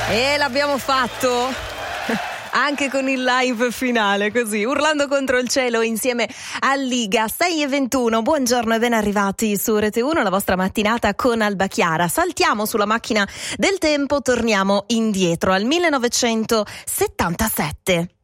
E l'abbiamo fatto anche con il live finale, così, urlando contro il cielo insieme a Liga. 6:21, buongiorno e ben arrivati su Rete 1, la vostra mattinata con Alba Chiara. Saltiamo sulla macchina del tempo, torniamo indietro al 1977.